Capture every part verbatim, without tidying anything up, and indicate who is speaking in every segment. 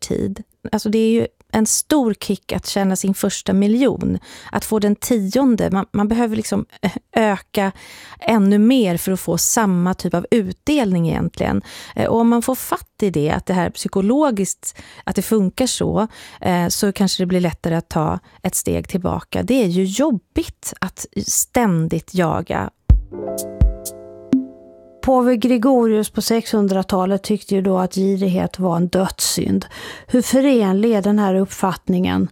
Speaker 1: tid. Alltså det är ju en stor kick att tjäna sin första miljon. Att få den tionde. Man, man behöver liksom öka ännu mer för att få samma typ av utdelning egentligen. Och om man får fatt i det, att det här psykologiskt, att det funkar så, så kanske det blir lättare att ta ett steg tillbaka. Det är ju jobbigt att ständigt jaga.
Speaker 2: Påve Gregorius på sexhundratalet tyckte ju då att girighet var en dödssynd. Hur förenlig är den här uppfattningen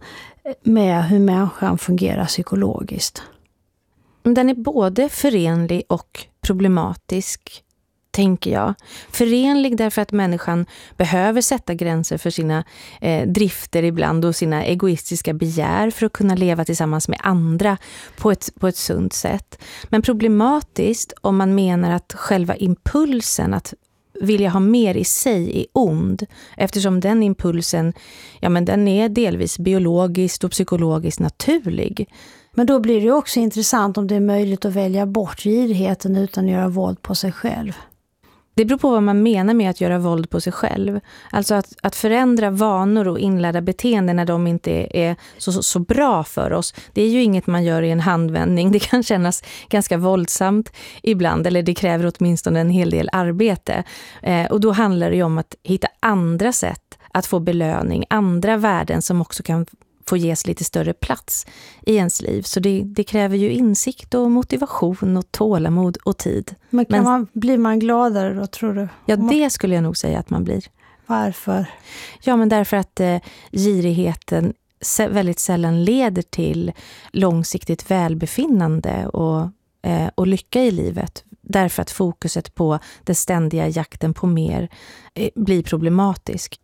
Speaker 2: med hur människan fungerar psykologiskt?
Speaker 1: Den är både förenlig och problematisk, tänker jag. Förenlig därför att människan behöver sätta gränser för sina eh, drifter ibland och sina egoistiska begär för att kunna leva tillsammans med andra på ett, på ett sunt sätt. Men problematiskt om man menar att själva impulsen att vilja ha mer i sig är ond, eftersom den impulsen, ja men den är delvis biologiskt och psykologiskt naturlig.
Speaker 2: Men då blir det också intressant om det är möjligt att välja bort girigheten utan att göra våld på sig själv.
Speaker 1: Det beror på vad man menar med att göra våld på sig själv. Alltså att, att förändra vanor och inlärda beteenden när de inte är, är så, så, så bra för oss. Det är ju inget man gör i en handvändning. Det kan kännas ganska våldsamt ibland, eller det kräver åtminstone en hel del arbete. Eh, och då handlar det ju om att hitta andra sätt att få belöning, andra värden som också kan få ges lite större plats i ens liv. Så det, det kräver ju insikt och motivation och tålamod och tid.
Speaker 2: Men, kan Men man, blir man gladare då, tror du?
Speaker 1: Ja, det skulle jag nog säga att man blir.
Speaker 2: Varför?
Speaker 1: Ja, men därför att eh, girigheten väldigt sällan leder till långsiktigt välbefinnande och, eh, och lycka i livet. Därför att fokuset på den ständiga jakten på mer eh, blir problematisk.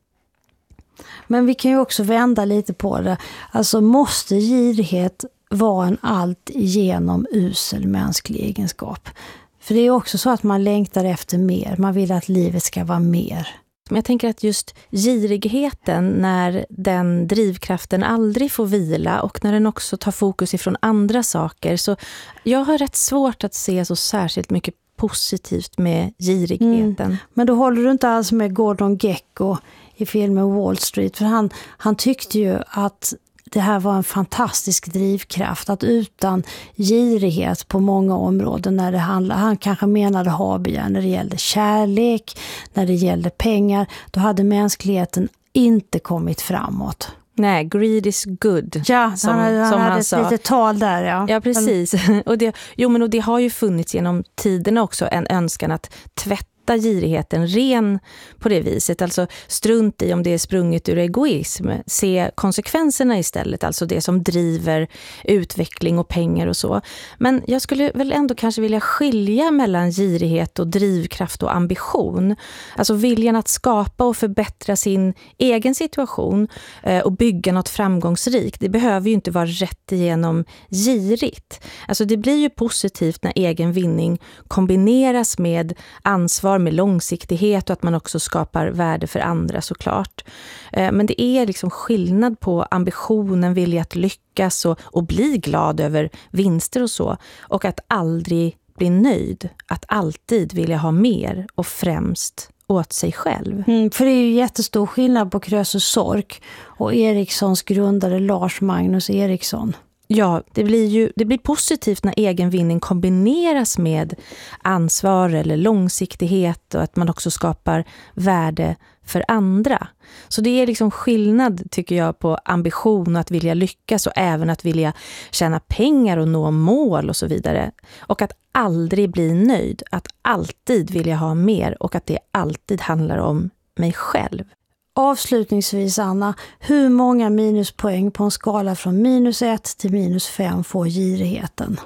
Speaker 2: Men vi kan ju också vända lite på det. Alltså måste girighet vara en allt igenom usel mänsklig egenskap? För det är också så att man längtar efter mer. Man vill att livet ska vara mer.
Speaker 1: Men jag tänker att just girigheten, när den drivkraften aldrig får vila och när den också tar fokus ifrån andra saker. Så jag har rätt svårt att se så särskilt mycket positivt med girigheten. Mm.
Speaker 2: Men då håller du inte alls med Gordon Gekko i filmen Wall Street. För han, han tyckte ju att det här var en fantastisk drivkraft. Att utan girighet på många områden när det handlar, han kanske menade habegär när det gällde kärlek, när det gällde pengar, då hade mänskligheten inte kommit framåt.
Speaker 1: Nej, greed is good.
Speaker 2: Ja, som han hade, han
Speaker 1: som
Speaker 2: hade
Speaker 1: han
Speaker 2: ett
Speaker 1: sa.
Speaker 2: litet tal där. Ja,
Speaker 1: ja precis. och det, jo, men och det har ju funnits genom tiderna också en önskan att tvätta girigheten ren på det viset. Alltså strunt i om det är sprunget ur egoism. Se konsekvenserna istället. Alltså det som driver utveckling och pengar och så. Men jag skulle väl ändå kanske vilja skilja mellan girighet och drivkraft och ambition. Alltså viljan att skapa och förbättra sin egen situation eh, och bygga något framgångsrikt. Det behöver ju inte vara rätt igenom girigt. Alltså det blir ju positivt när egen vinning kombineras med ansvar, med långsiktighet och att man också skapar värde för andra såklart. Men det är liksom skillnad på ambitionen, vilja att lyckas och, och bli glad över vinster och så. Och att aldrig bli nöjd. Att alltid vilja ha mer och främst åt sig själv.
Speaker 2: Mm, för det är ju jättestor skillnad på Krösus Sork och Ericssons grundare Lars Magnus Eriksson.
Speaker 1: Ja, det blir ju det blir positivt när egen vinning kombineras med ansvar eller långsiktighet och att man också skapar värde för andra. Så det är liksom skillnad tycker jag på ambition och att vilja lyckas och även att vilja tjäna pengar och nå mål och så vidare. Och att aldrig bli nöjd, att alltid vilja ha mer och att det alltid handlar om mig själv.
Speaker 2: Avslutningsvis Anna, hur många minuspoäng på en skala från minus ett till minus fem får girigheten?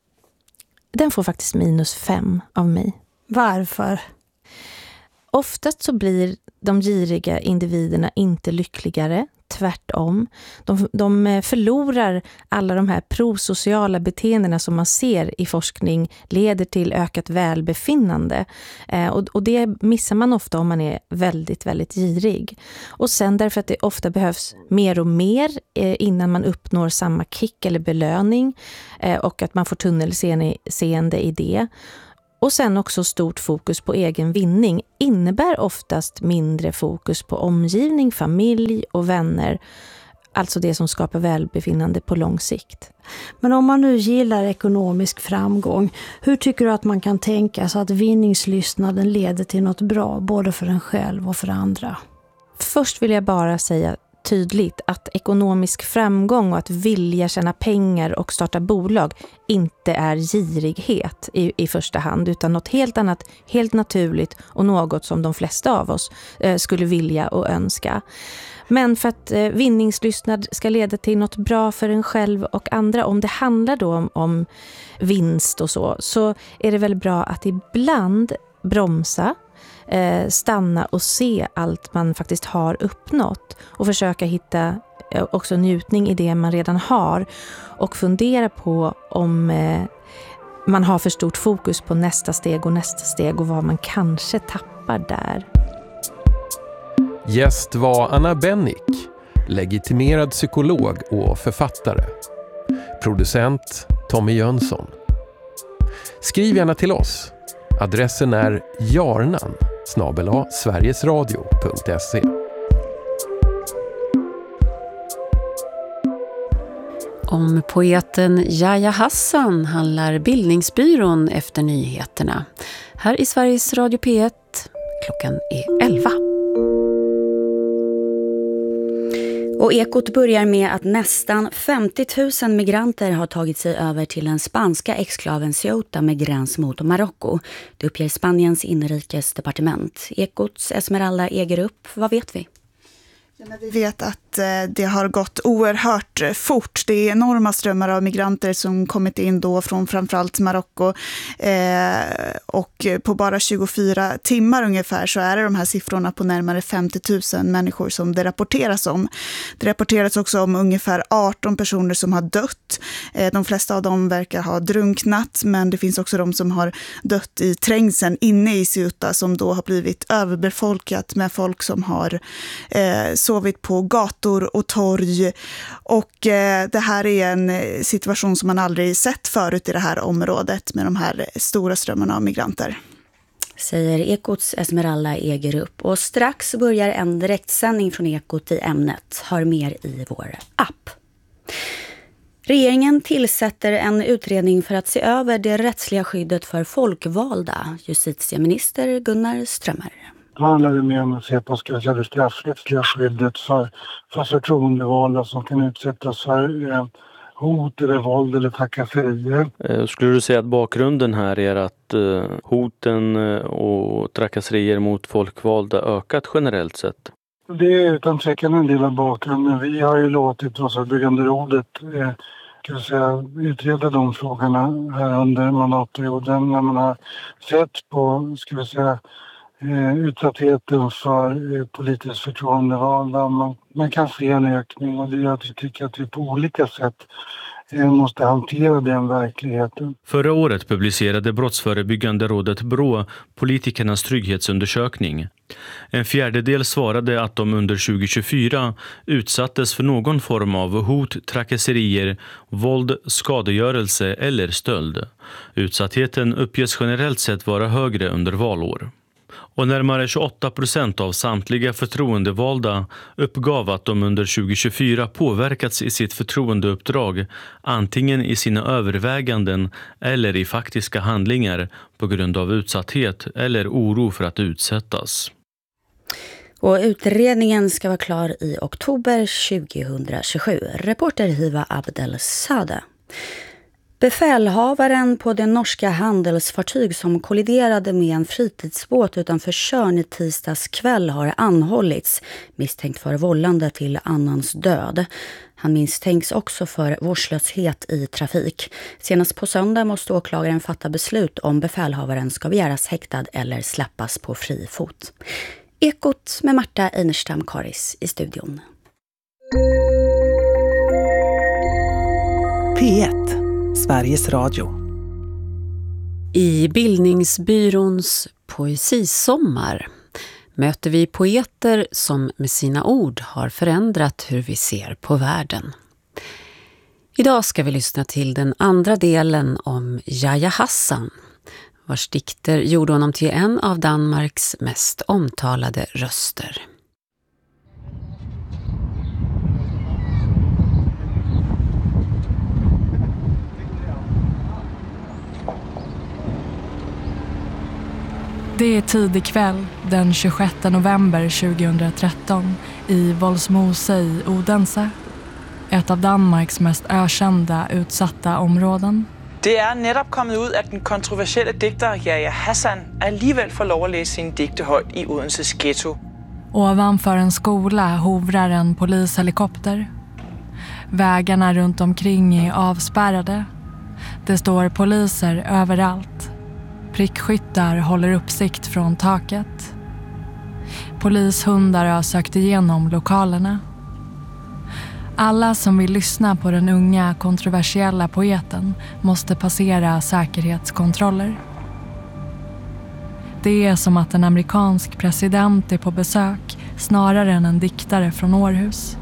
Speaker 1: Den får faktiskt minus fem av mig.
Speaker 2: Varför?
Speaker 1: Oftast så blir de giriga individerna inte lyckligare, tvärtom. De, de förlorar alla de här prosociala beteendena som man ser i forskning leder till ökat välbefinnande. Eh, och, och det missar man ofta om man är väldigt, väldigt girig. Och sen därför att det ofta behövs mer och mer eh, innan man uppnår samma kick eller belöning eh, och att man får tunnelseende i det. Och sen också stort fokus på egen vinning innebär oftast mindre fokus på omgivning, familj och vänner. Alltså det som skapar välbefinnande på lång sikt.
Speaker 2: Men om man nu gillar ekonomisk framgång, hur tycker du att man kan tänka så att vinningslystnaden leder till något bra både för en själv och för andra?
Speaker 1: Först vill jag bara säga tydligt att ekonomisk framgång och att vilja tjäna pengar och starta bolag inte är girighet i, i första hand, utan något helt annat, helt naturligt och något som de flesta av oss eh, skulle vilja och önska. Men för att eh, vinningslystnad ska leda till något bra för en själv och andra, om det handlar då om, om vinst och så, så är det väl bra att ibland bromsa, eh, stanna och se allt man faktiskt har uppnått och försöka hitta eh, också njutning i det man redan har och fundera på om eh, man har för stort fokus på nästa steg och nästa steg och vad man kanske tappar där.
Speaker 3: Gäst var Anna Bennick, legitimerad psykolog och författare. Producent Tommy Jönsson. Skriv gärna till oss. Adressen är jarnan snabel-a sverigesradio punkt se.
Speaker 4: Om poeten Yahya Hassan handlar Bildningsbyrån efter nyheterna. Här i Sveriges Radio P ett, klockan är elva.
Speaker 5: Och Ekot börjar med att nästan femtio tusen migranter har tagit sig över till den spanska exklaven Ceuta med gräns mot Marocko. Det uppger Spaniens inrikesdepartement. Ekots Esmeralda Egerup, vad vet vi?
Speaker 6: Vi vet att det har gått oerhört fort. Det är enorma strömmar av migranter som kommit in då från framförallt Marocko. Eh, och på bara tjugofyra timmar ungefär så är det de här siffrorna på närmare femtio tusen människor som det rapporteras om. Det rapporteras också om ungefär arton personer som har dött. Eh, de flesta av dem verkar ha drunknat, men det finns också de som har dött i trängseln inne i Ceuta som då har blivit överbefolkat med folk som har eh, sovit på gator och torg, och eh, det här är en situation som man aldrig sett förut i det här området med de här stora strömmarna av migranter.
Speaker 5: Säger Ekots Esmeralda Egerup, och strax börjar en direktsändning från Ekot i ämnet. Hör mer i vår app. Regeringen tillsätter en utredning för att se över det rättsliga skyddet för folkvalda. Justitieminister Gunnar Strömmer.
Speaker 7: Då handlar det mer om att se på ska jag säga, det straffrättsliga skyddet för, för förtroendevalda som kan utsättas för eh, hot eller våld eller trakasserier.
Speaker 8: Eh, skulle du säga att bakgrunden här är att eh, hoten och trakasserier mot folkvalda ökat generellt sett?
Speaker 7: Det är utan tvekan en del av bakgrunden. Vi har ju låtit Brottsförebyggande rådet eh, kan jag säga, utreda de frågorna här under mandatperioden när man har sett på, ska vi säga, utsattheten för politiskt förtroendevalda. Man, man kan se en ökning, och det gör att vi tycker att vi på olika sätt måste hantera den verkligheten.
Speaker 9: Förra året publicerade Brottsförebyggande rådet Brå politikernas trygghetsundersökning. En fjärdedel svarade att de under tjugo tjugofyra utsattes för någon form av hot, trakasserier, våld, skadegörelse eller stöld. Utsattheten uppges generellt sett vara högre under valår. Och närmare tjugoåtta procent av samtliga förtroendevalda uppgav att de under tjugo tjugofyra påverkats i sitt förtroendeuppdrag, antingen i sina överväganden eller i faktiska handlingar på grund av utsatthet eller oro för att utsättas.
Speaker 5: Och utredningen ska vara klar i oktober tjugohundratjugosju. Reporter Hiva Abdelsade. Befälhavaren på det norska handelsfartyg som kolliderade med en fritidsbåt utanför Tjörn i tisdags kväll har anhållits, misstänkt för vållande till annans död. Han misstänks också för vårdslöshet i trafik. Senast på söndag måste åklagaren fatta beslut om befälhavaren ska begäras häktad eller släppas på fri fot. Ekot med Marta Einerstam Karis i studion.
Speaker 10: P ett, Sveriges Radio.
Speaker 4: I Bildningsbyråns poesisommar möter vi poeter som med sina ord har förändrat hur vi ser på världen. Idag ska vi lyssna till den andra delen om Yahya Hassan. vars dikter gjorde honom till en av Danmarks mest omtalade röster.
Speaker 11: Det är tidig kväll den tjugosjätte november tjugohundratretton i Vollsmose i Odense, ett av Danmarks mest ökända utsatta områden.
Speaker 12: Det är netop kommit ut att den kontroversiella diktaren Yahya Hassan alligevel får lov att läsa sin digte högt i Odenses ghetto.
Speaker 11: Ovanför en skola hovrar en polishelikopter. Vägarna runt omkring är avspärrade. Det står poliser överallt. Prickskyttar håller uppsikt från taket. Polishundar har sökt igenom lokalerna. Alla som vill lyssna på den unga kontroversiella poeten måste passera säkerhetskontroller. Det är som att en amerikansk president är på besök snarare än en diktare från Århus.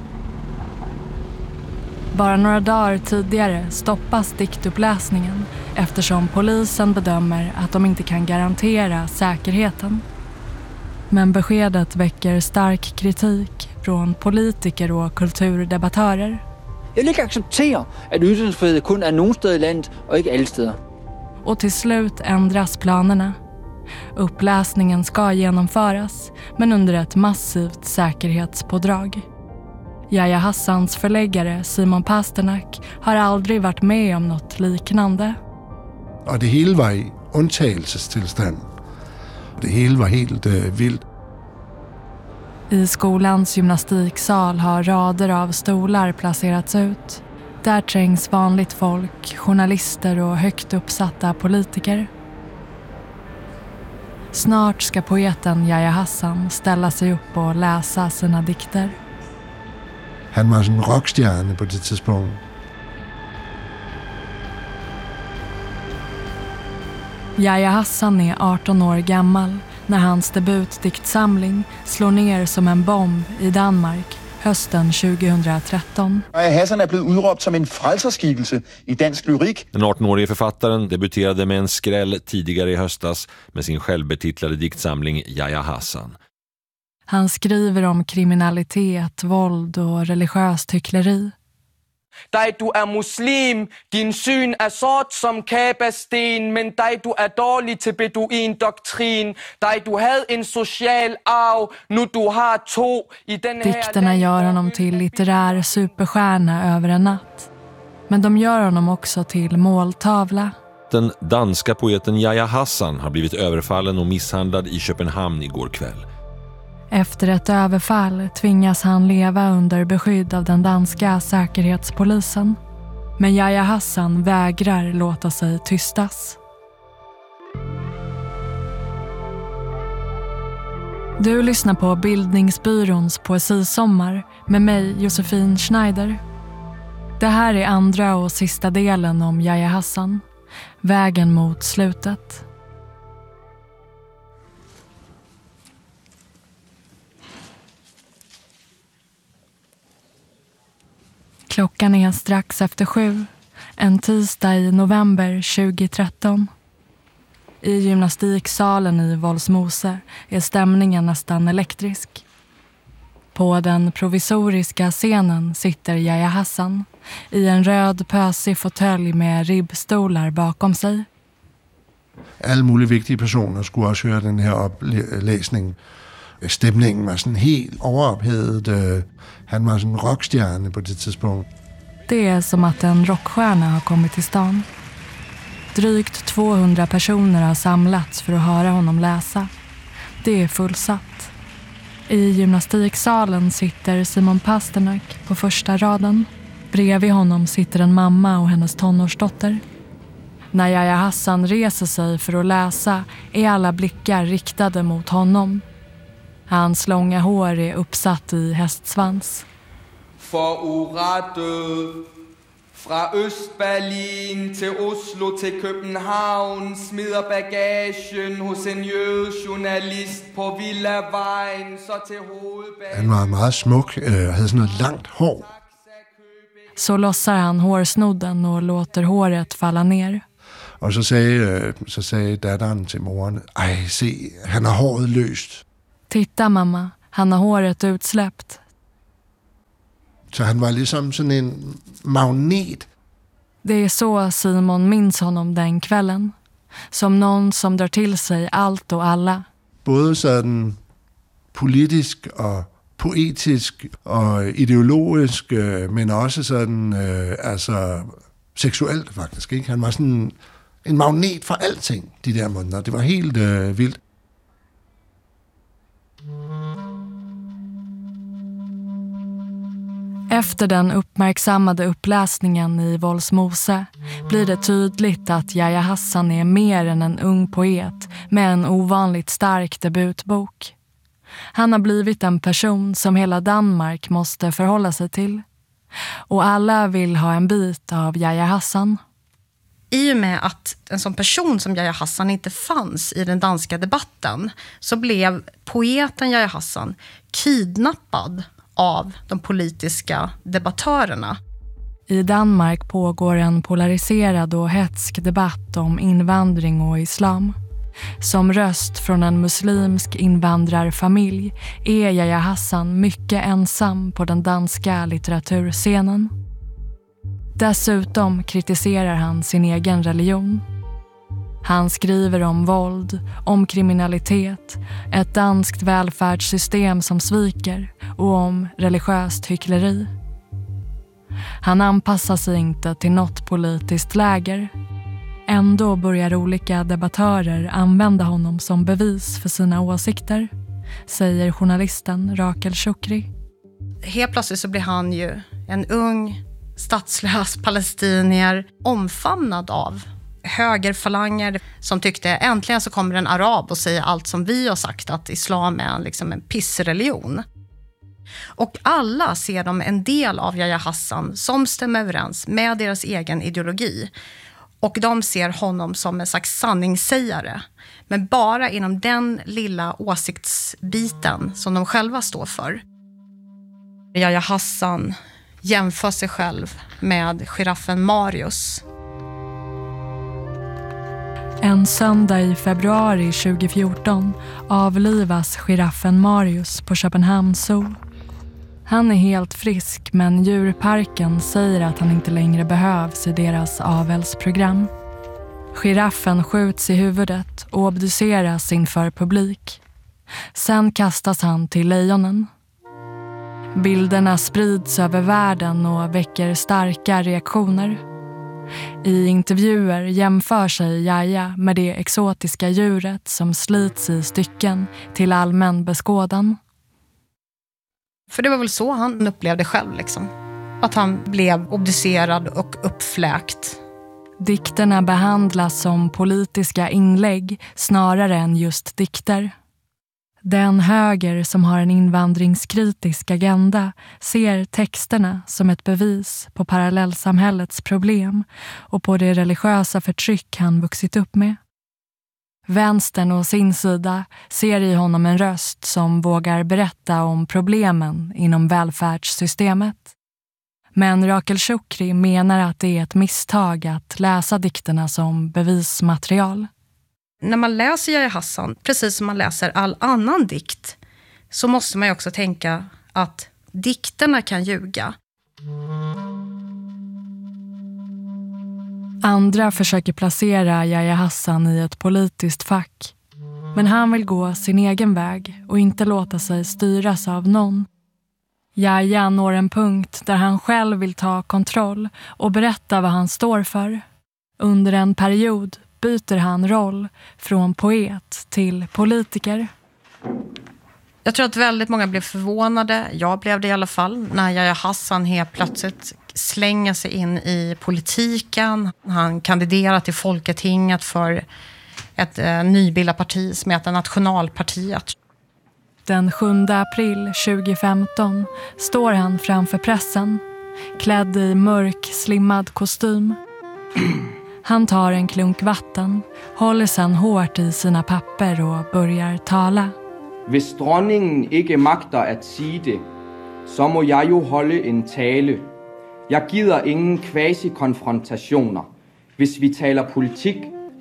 Speaker 11: Bara några dagar tidigare stoppas diktuppläsningen eftersom polisen bedömer att de inte kan garantera säkerheten. Men beskedet väcker stark kritik från politiker och kulturdebattörer.
Speaker 13: Jag vill inte acceptera att ytringsfrihet kun är någonstans i landet och inte alla steder.
Speaker 11: Och till slut ändras planerna. Uppläsningen ska genomföras, men under ett massivt säkerhetspådrag. Yahya Hassans förläggare Simon Pasternak har aldrig varit med om något liknande.
Speaker 14: Och det hela var i undtagelsestillstånd. Det hela var helt äh, vilt.
Speaker 11: I skolans gymnastiksal har rader av stolar placerats ut. Där trängs vanligt folk, journalister och högt uppsatta politiker. Snart ska poeten Yahya Hassan ställa sig upp och läsa sina dikter.
Speaker 14: Han var en rockstjärna på det tidspunkt.
Speaker 11: Yahya Hassan är arton år gammal när hans debutdiktsamling slår ner som en bomb i Danmark hösten tjugohundratretton.
Speaker 15: Yahya Hassan är blivit utropt som en frälsarskikkelse i dansk lyrik.
Speaker 16: Den arton-årige författaren debuterade med en skräll tidigare i höstas med sin självbetitlade diktsamling Yahya Hassan.
Speaker 11: Han skriver om kriminalitet, våld och religiöst hyckleri.
Speaker 12: Dig du är muslim, din syn är sort som kabasten, men dig du är dålig till beduin-doktrin. Dig du hade en social arv, nu du har två i den här...
Speaker 11: Dikterna gör honom till litterär superstjärna över en natt. Men de gör honom också till måltavla.
Speaker 16: Den danska poeten Yahya Hassan har blivit överfallen och misshandlad i Köpenhamn igår kväll.
Speaker 11: Efter ett överfall tvingas han leva under beskydd av den danska säkerhetspolisen. Men Yahya Hassan vägrar låta sig tystas. Du lyssnar på Bildningsbyråns poesisommar med mig, Josefin Schneider. Det här är andra och sista delen om Yahya Hassan. Vägen mot slutet. Klockan är strax efter sju, en tisdag i november tjugohundratretton. I gymnastiksalen i Vollsmose är stämningen nästan elektrisk. På den provisoriska scenen sitter Yahya Hassan i en röd pösig fåtölj med ribbstolar bakom sig.
Speaker 14: Alla möjliga viktiga personer skulle också höra den här uppläsningen. Stämningen var sådan helt overophedet. Han var en rockstjärna på det tidspunkt.
Speaker 11: Det är som att en rockstjärna har kommit till stan. Drygt tvåhundra personer har samlats för att höra honom läsa. Det är fullsatt. I gymnastiksalen sitter Simon Pasternak på första raden. Bredvid honom sitter en mamma och hennes tonårsdotter. När Yahya Hassan reser sig för att läsa är alla blickar riktade mot honom. Hans långa hår är uppsatt i hästsvans.
Speaker 17: För orättö, från Östberlin till Oslo till Köpenhamn, smider bagagen hos en journalist på Villavägen så till hovedbanen.
Speaker 14: Han var mycket smuk och hade sån ett långt hår.
Speaker 11: Så lossar han hårsnodden och låter håret falla ner.
Speaker 14: Og så sagde, så sagde datteren til moren, ej, se, han har håret løst.
Speaker 11: Titta mamma, han har håret utsläppt.
Speaker 14: Så han var liksom sådan en magnet.
Speaker 11: Det är så Simon minns honom den kvällen. Som någon som drar till sig allt och alla.
Speaker 14: Både sådan politisk og poetisk og ideologisk, men også sådan, øh, altså seksuelt faktisk. Ikke? Han var sådan en magnet for alting de der måneder. Det var helt øh, vildt.
Speaker 11: Efter den uppmärksammade uppläsningen i Våldsmose blir det tydligt att Yahya Hassan är mer än en ung poet med en ovanligt stark debutbok. Han har blivit en person som hela Danmark måste förhålla sig till. Och alla vill ha en bit av Yahya Hassan.
Speaker 18: I och med att en sån person som Yahya Hassan inte fanns i den danska debatten så blev poeten Yahya Hassan kidnappad av de politiska debattörerna.
Speaker 11: I Danmark pågår en polariserad och hetsk debatt om invandring och islam. Som röst från en muslimsk invandrarfamilj är Yahya Hassan mycket ensam på den danska litteraturscenen. Dessutom kritiserar han sin egen religion. Han skriver om våld, om kriminalitet, ett danskt välfärdssystem som sviker och om religiöst hyckleri. Han anpassar sig inte till något politiskt läger. Ändå börjar olika debattörer använda honom som bevis för sina åsikter, säger journalisten Rakel Shukri.
Speaker 18: Helt plötsligt så blir han ju en ung, statslös palestinier omfamnad av högerfalanger som tyckte äntligen så kommer en arab och säger allt som vi har sagt, att islam är liksom en pissreligion. Och alla ser de en del av Yahya Hassan som stämmer överens med deras egen ideologi. Och de ser honom som en slags sanningssägare. Men bara inom den lilla åsiktsbiten som de själva står för. Yahya Hassan jämför sig själv med giraffen Marius.
Speaker 11: En söndag i februari tjugohundrafjorton avlivas giraffen Marius på Köpenhamn Zoo. Han är helt frisk, men djurparken säger att han inte längre behövs i deras avelsprogram. Giraffen skjuts i huvudet och obduceras inför publik. Sen kastas han till lejonen. Bilderna sprids över världen och väcker starka reaktioner. I intervjuer jämför sig Yahya med det exotiska djuret som slits i stycken till allmän beskådan.
Speaker 18: För det var väl så han upplevde själv liksom. Att han blev obducerad och uppfläkt.
Speaker 11: Dikterna behandlas som politiska inlägg snarare än just dikter. Den höger som har en invandringskritisk agenda ser texterna som ett bevis på parallellsamhällets problem och på det religiösa förtryck han vuxit upp med. Vänstern å sin sida ser i honom en röst som vågar berätta om problemen inom välfärdssystemet. Men Rakel Shukri menar att det är ett misstag att läsa dikterna som bevismaterial.
Speaker 18: När man läser Yahya Hassan, precis som man läser all annan dikt, så måste man ju också tänka att dikterna kan ljuga.
Speaker 11: Andra försöker placera Yahya Hassan i ett politiskt fack. Men han vill gå sin egen väg och inte låta sig styras av någon. Yahya når en punkt där han själv vill ta kontroll och berätta vad han står för. Under en period byter han roll från poet till politiker.
Speaker 18: Jag tror att väldigt många blev förvånade, jag blev det i alla fall, när Yahya Hassan helt plötsligt slänger sig in i politiken. Han kandiderar till Folketinget för ett eh, nybildat parti som heter Nationalpartiet.
Speaker 11: Den sjunde april tjugohundrafemton står han framför pressen, klädd i mörk slimmad kostym. Han tar en klunk vatten, håller sedan hårt i sina papper och börjar tala.
Speaker 12: Hvis dronningen ikke magter at sige det, så må jeg jo holde en tale. Jeg gider ingen quasi-konfrontationer. Hvis vi taler politik,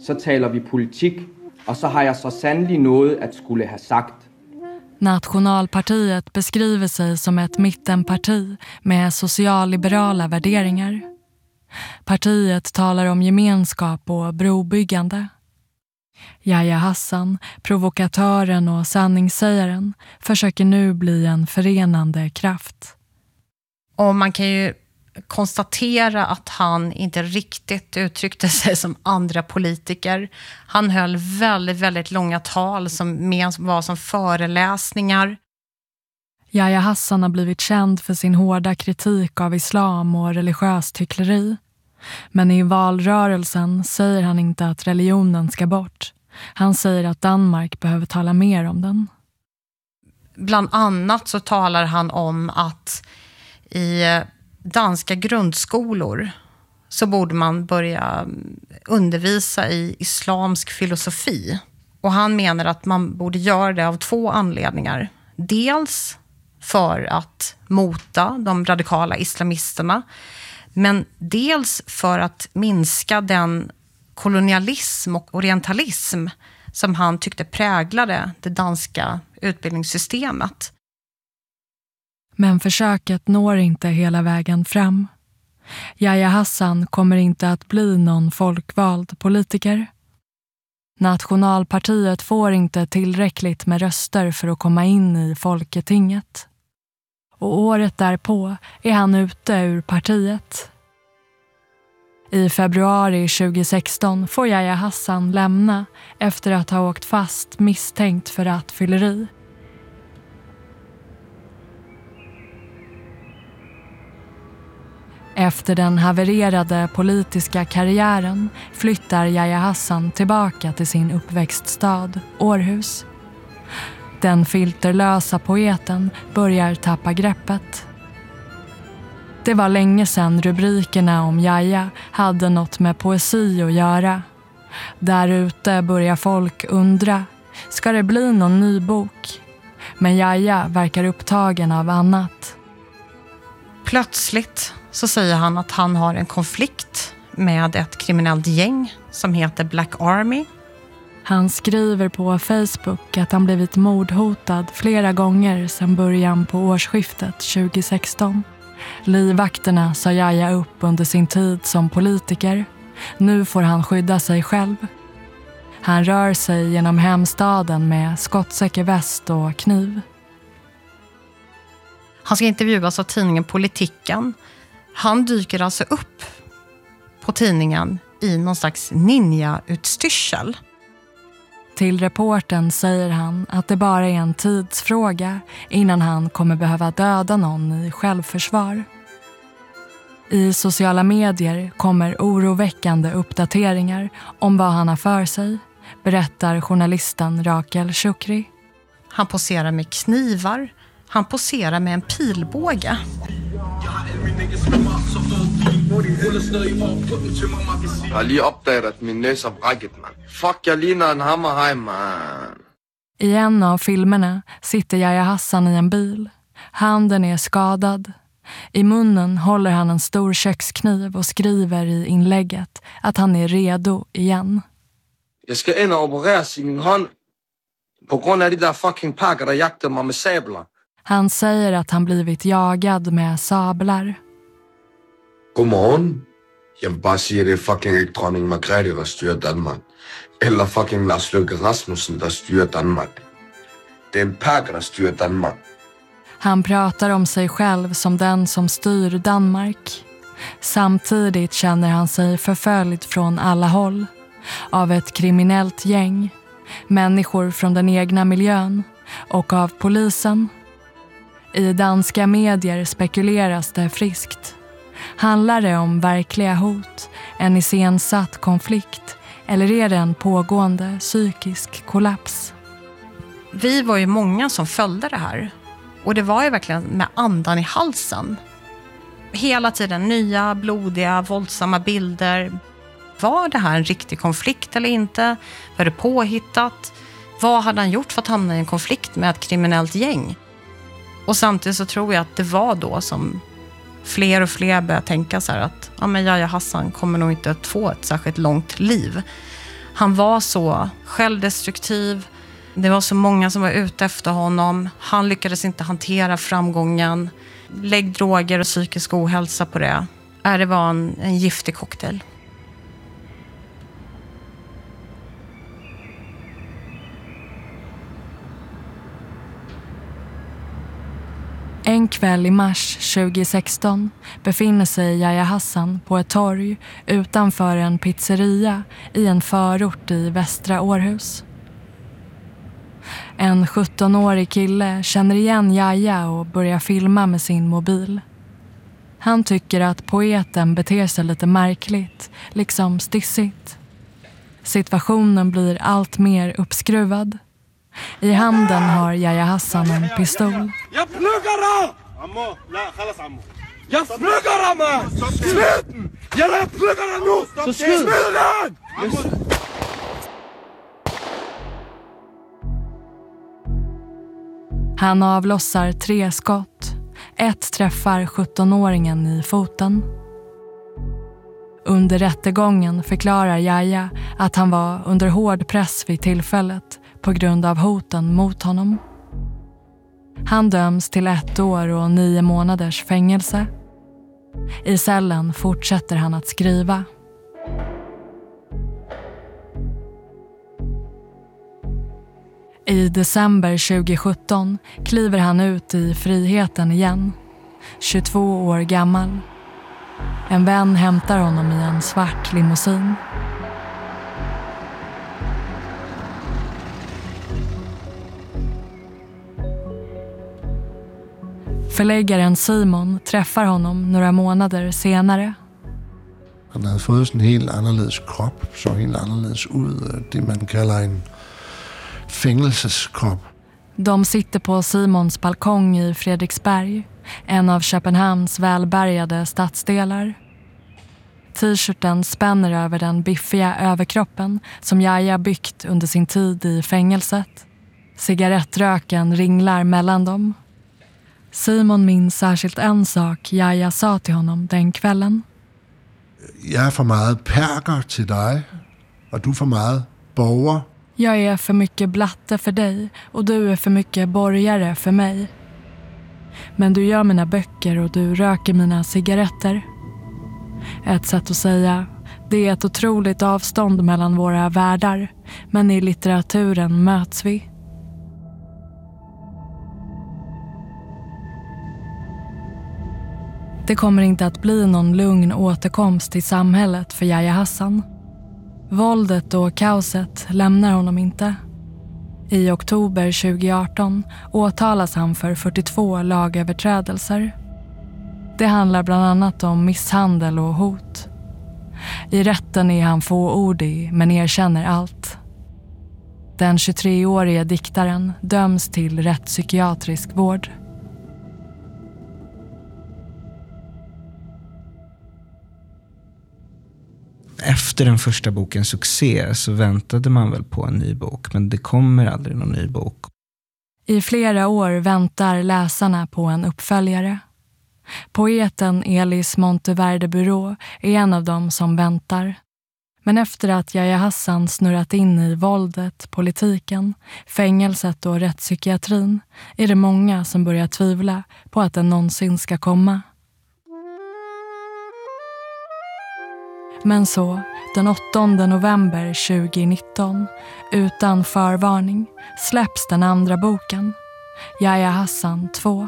Speaker 12: så talar vi politik, och så har jag så sannolikt något att skulle ha sagt.
Speaker 11: Nationalpartiet beskriver sig som ett mittenparti med socialliberala värderingar. Partiet talar om gemenskap och brobyggande. Yahya Hassan, provokatören och sanningssägaren, försöker nu bli en förenande kraft.
Speaker 18: Och man kan ju konstatera att han inte riktigt uttryckte sig som andra politiker. Han höll väldigt, väldigt långa tal som var som föreläsningar.
Speaker 11: Yahya Hassan har blivit känd för sin hårda kritik av islam och religiöst hyckleri. Men i valrörelsen säger han inte att religionen ska bort. Han säger att Danmark behöver tala mer om den.
Speaker 18: Bland annat så talar han om att i danska grundskolor så borde man börja undervisa i islamsk filosofi. Och han menar att man borde göra det av två anledningar. Dels för att mota de radikala islamisterna, men dels för att minska den kolonialism och orientalism som han tyckte präglade det danska utbildningssystemet.
Speaker 11: Men försöket når inte hela vägen fram. Yahya Hassan kommer inte att bli någon folkvald politiker. Nationalpartiet får inte tillräckligt med röster för att komma in i Folketinget. Och året därpå är han ute ur partiet. I februari tjugohundrasexton får Yahya Hassan lämna efter att ha åkt fast misstänkt för rattfylleri. Efter den havererade politiska karriären flyttar Yahya Hassan tillbaka till sin uppväxtstad, Århus. Den filterlösa poeten börjar tappa greppet. Det var länge sedan rubrikerna om Yahya hade något med poesi att göra. Där ute börjar folk undra, ska det bli någon ny bok? Men Yahya verkar upptagen av annat.
Speaker 18: Plötsligt så säger han att han har en konflikt med ett kriminellt gäng som heter Black Army.
Speaker 11: Han skriver på Facebook att han blivit mordhotad flera gånger sedan början på årsskiftet tjugohundrasexton. Livvakterna sa Yahya upp under sin tid som politiker. Nu får han skydda sig själv. Han rör sig genom hemstaden med skottsäker väst och kniv.
Speaker 18: Han ska intervjuas av tidningen Politiken. Han dyker alltså upp på tidningen i någon slags ninja-utstyrsel.
Speaker 11: Till reporten säger han att det bara är en tidsfråga innan han kommer behöva döda någon i självförsvar. I sociala medier kommer oroväckande uppdateringar om vad han har för sig, berättar journalisten Rakel Shukri.
Speaker 18: Han poserar med knivar, han poserar med en pilbåge.
Speaker 19: Jag har lige opdaget att min næs har brækket, man. Fuck, jag ligner en hammerhaj, man.
Speaker 11: I en av filmerna sitter Yahya Hassan i en bil. Handen är skadad. I munnen håller han en stor kökskniv och skriver i inlägget att han är redo igen.
Speaker 19: Jag ska in och opereras i min hand på grund av de där fucking packer där jaktar mig med sablar.
Speaker 11: Han säger att han blivit jagad med sablar.
Speaker 19: Godmorgen. Jeg vil bare sige, at det er fucking ikke dronning Margrethe, der styrer Danmark. Eller fucking Lars Løkke Rasmussen, der styrer Danmark. Det är en packer, der styrer Danmark.
Speaker 11: Han pratar om sig själv som den som styr Danmark. Samtidigt känner han sig förföljd från alla håll. Av ett kriminellt gäng, människor från den egna miljön och av polisen. I danska medier spekuleras det friskt. Handlar det om verkliga hot, en iscensatt konflikt eller är det en pågående psykisk kollaps?
Speaker 18: Vi var ju många som följde det här och det var ju verkligen med andan i halsen. Hela tiden nya, blodiga, våldsamma bilder. Var det här en riktig konflikt eller inte? Var det påhittat? Vad hade han gjort för att hamna i en konflikt med ett kriminellt gäng? Och samtidigt så tror jag att det var då som fler och fler började tänka så här att ja, men Yahya Hassan kommer nog inte att få ett särskilt långt liv. Han var så självdestruktiv. Det var så många som var ute efter honom. Han lyckades inte hantera framgången. Lägg droger och psykisk ohälsa på det. Det var en, en giftig cocktail.
Speaker 11: En kväll i mars tjugohundrasexton befinner sig Yahya Hassan på ett torg utanför en pizzeria i en förort i Västra Århus. En sjuttonårig kille känner igen Yahya och börjar filma med sin mobil. Han tycker att poeten beter sig lite märkligt, liksom stissigt. Situationen blir allt mer uppskruvad. I handen har Yahya Hassan en pistol.
Speaker 20: Jag pluggar! Ammo, la, khalas ammo. Jag pluggar ammo! Smitten! Jag pluggar nu! Smitten!
Speaker 11: Han avlossar tre skott. Ett träffar sjuttonåringen i foten. Under rättegången förklarar Yahya att han var under hård press vid tillfället på grund av hoten mot honom. Han döms till ett år och nio månaders fängelse. I cellen fortsätter han att skriva. I december tjugohundrasjutton kliver han ut i friheten igen, tjugotvå år gammal. En vän hämtar honom i en svart limousin. Förläggaren Simon träffar honom några månader senare.
Speaker 14: Han hade fått en helt annorlunda kropp, så helt annorlunda ut, det man kallar en fängelseskropp.
Speaker 11: De sitter på Simons balkong i Fredriksberg, en av Köpenhamns välbärgade stadsdelar. T-shirten spänner över den biffiga överkroppen som Yahya byggt under sin tid i fängelset. Cigarettröken ringlar mellan dem. Simon minns särskilt en sak Yahya sa till honom den kvällen.
Speaker 14: Jag är för mycket perker till dig och du för mycket borgare.
Speaker 11: Jag är för mycket blatte för dig och du är för mycket borgare för mig. Men du gör mina böcker och du röker mina cigaretter. Ett sätt att säga, det är ett otroligt avstånd mellan våra världar, men i litteraturen möts vi. Det kommer inte att bli någon lugn återkomst till samhället för Yahya Hassan. Våldet och kaoset lämnar honom inte. I oktober tjugoarton åtalas han för fyrtiotvå lagöverträdelser. Det handlar bland annat om misshandel och hot. I rätten är han fåordig men erkänner allt. Den tjugotreårige diktaren döms till rättspsykiatrisk vård.
Speaker 21: Efter den första bokens succé så väntade man väl på en ny bok, men det kommer aldrig någon ny bok.
Speaker 11: I flera år väntar läsarna på en uppföljare. Poeten Elis Monteverde Bureau är en av dem som väntar. Men efter att Yahya Hassan snurrat in i våldet, politiken, fängelset och rättspsykiatrin är det många som börjar tvivla på att den någonsin ska komma. Men så, den åttonde november tjugonitton, utan förvarning, släpps den andra boken, Yahya Hassan två.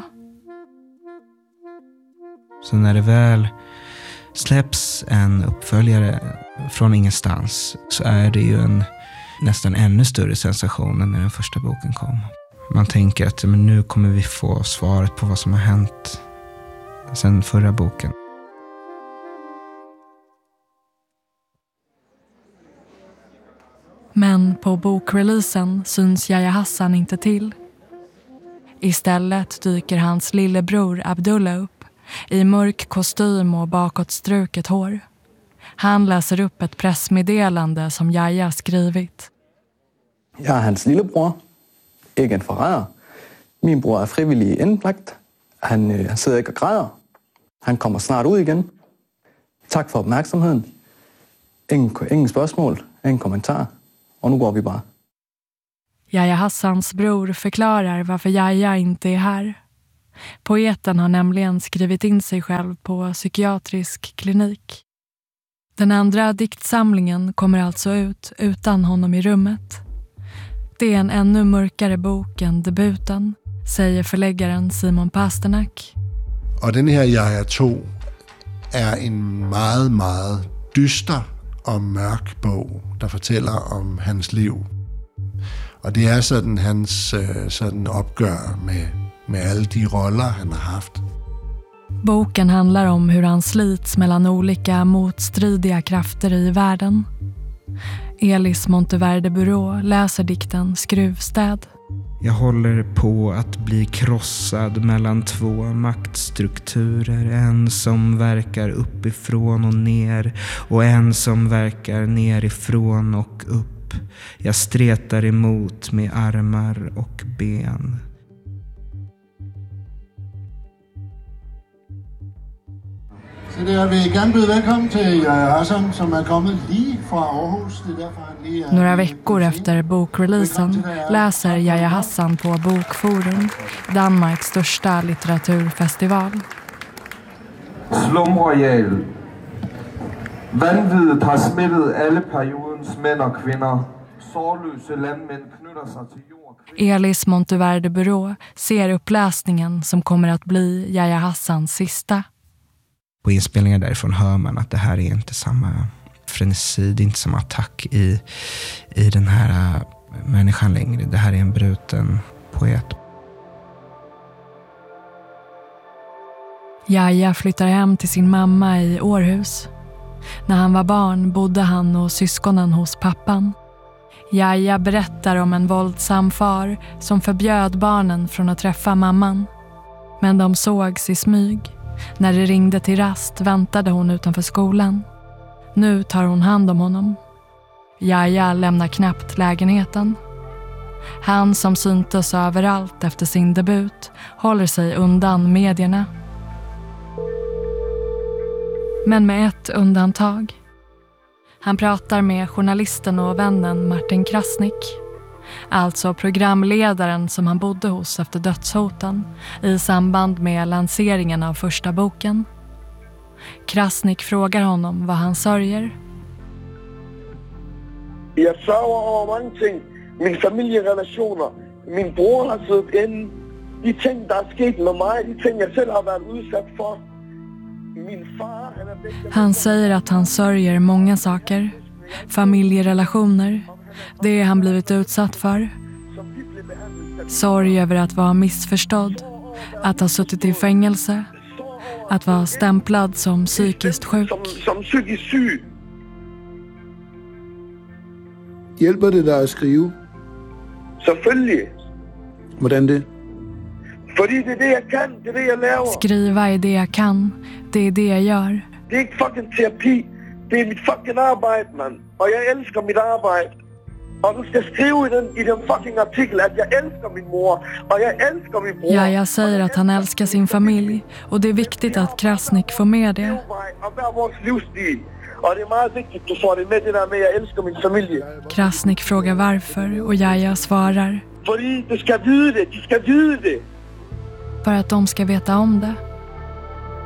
Speaker 21: Så när det väl släpps en uppföljare från ingenstans så är det ju en nästan ännu större sensation än när den första boken kom. Man tänker att men nu kommer vi få svaret på vad som har hänt sedan förra boken.
Speaker 11: Men på bokreleasen syns Yahya Hassan inte till. Istället dyker hans lillebror Abdullah upp i mörk kostym och bakåtstruket hår. Han läser upp ett pressmeddelande som Yahya skrivit.
Speaker 22: Jag är hans lillebror, inte en förrädare. Min bror är frivillig inlagt. Han, øh, han sidder inte och græder. Han kommer snart ut igen. Tack för uppmärksamheten. Ingen, ingen spørgsmål, ingen kommentar. och nu går vi bara.
Speaker 11: Yahya Hassans bror förklarar varför Yahya inte är här. Poeten har nämligen skrivit in sig själv på psykiatrisk klinik. Den andra diktsamlingen kommer alltså ut utan honom i rummet. Det är en ännu mörkare bok än debuten, säger förläggaren Simon Pasternak.
Speaker 14: Och den här Yahya to är en meget, meget dyster och mörk bog, der fortæller om hans liv. Och det är sådan hans sådan opgør med, med alla de roller han har haft.
Speaker 11: Boken handlar om hur han slits mellan olika motstridiga krafter i världen. Elis Monteverde Burå läser dikten Skruvstäd.
Speaker 21: Jag håller på att bli krossad mellan två maktstrukturer. En som verkar uppifrån och ner och en som verkar nerifrån och upp. Jag stretar emot med armar och ben.
Speaker 14: Så det jag vill gärna byda välkommen till Yahya Hassan som är kommit lige från Aarhus. Det är därför han lige är...
Speaker 11: Några veckor efter bokreleasen läser Yahya Hassan på Bokforum, Danmarks största litteraturfestival.
Speaker 1: Slumroyal. Vanviddet har smittet alle periodens mænd og kvinder. Sårløse landmænd knytter sig til jord.
Speaker 11: Elis Monteverde Burå ser uppläsningen som kommer att bli Yahya Hassans sista.
Speaker 21: På inspelningar därifrån hör man att det här är inte samma frenesi, det är inte samma attack i, i den här uh, människan längre. Det här är en bruten poet.
Speaker 11: Yahya flyttar hem till sin mamma i Århus. När han var barn bodde han och syskonen hos pappan. Yahya berättar om en våldsam far som förbjöd barnen från att träffa mamman. Men de sågs i smyg. När det ringde till rast väntade hon utanför skolan. Nu tar hon hand om honom. Yahya lämnar knappt lägenheten. Han som syntes överallt efter sin debut håller sig undan medierna. Men med ett undantag. Han pratar med journalisten och vännen Martin Krasnick. Alltså programledaren som han bodde hos efter dödshoten i samband med lanseringen av första boken. Krasnick frågar honom vad han sörjer.
Speaker 2: Jag sörjer över många ting. Min familjerelationer. Min bror har suttit in. De ting, der er sket med mig, de ting, jag själv har varit utsatt för. Min far, han är...
Speaker 11: Han säger att han sörjer många saker. Familjerelationer. Det han blivit utsatt för. Sorg över att vara missförstådd. Att ha suttit i fängelse. Att vara stämplad som psykiskt sjuk.
Speaker 2: Som, som psykiskt syg.
Speaker 14: Hjälper det dig att skriva?
Speaker 2: Selvfølgelig.
Speaker 14: Hvordan det?
Speaker 2: Fordi det är det jag kan, det är det jag laver.
Speaker 11: Skriva är det jag kan. Det är det jag gör.
Speaker 2: Det är inte fucking terapi. Det är mitt fucking arbete, man. Och jag älskar mitt arbete. Och du ska skriva i den, i den fucking artikel att jag älskar min mor. Och jag älskar min bror.
Speaker 11: Yahya säger att han älskar sin familj. Och det är viktigt att Krasnick får med det.
Speaker 2: Och hver vores livsstil. Och det är meget viktigt att du får det med det där med jag älskar min familj.
Speaker 11: Krasnick frågar varför och Yahya svarar.
Speaker 2: För du ska veta det, du ska veta det.
Speaker 11: För att de ska veta om det.